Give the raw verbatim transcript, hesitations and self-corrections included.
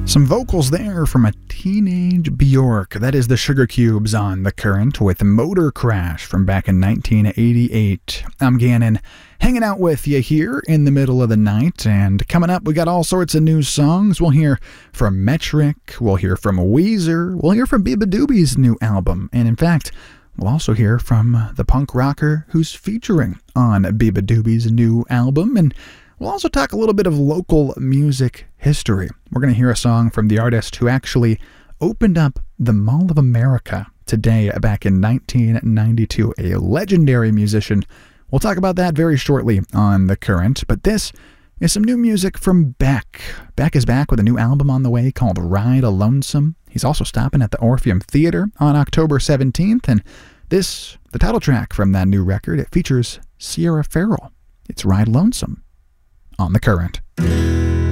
Some vocals there from a teenage Bjork. That is the Sugar Cubes on The Current with Motor Crash from back in nineteen eighty-eight. I'm Gannon, hanging out with you here in the middle of the night, and coming up we got all sorts of new songs. We'll hear from Metric, we'll hear from Weezer, we'll hear from beabadoobie's new album, and in fact, we'll also hear from the punk rocker who's featuring on beabadoobie's new album, and we'll also talk a little bit of local music history. We're going to hear a song from the artist who actually opened up the Mall of America today back in nineteen ninety-two, a legendary musician. We'll talk about that very shortly on The Current, but this is some new music from Beck. Beck is back with a new album on the way called Ride a Lonesome. He's also stopping at the Orpheum Theater on October seventeenth, and this, the title track from that new record, it features Sierra Farrell. It's Ride Lonesome on The Current.